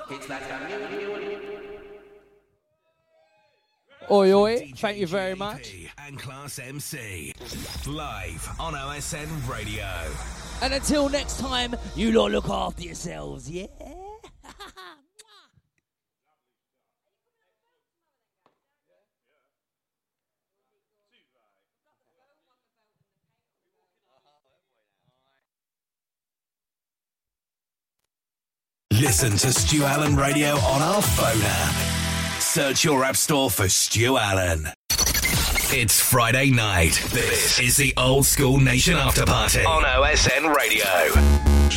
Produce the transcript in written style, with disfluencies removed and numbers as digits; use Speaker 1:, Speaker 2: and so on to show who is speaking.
Speaker 1: Oi, oi, thank you very much.
Speaker 2: And Class MC, live on OSN Radio.
Speaker 1: And until next time, you lot look after yourselves, yeah?
Speaker 2: Listen to Stu Allen Radio on our phone app. Search your app store for Stu Allen. It's Friday night. This is the Old School Nation After Party on OSN Radio.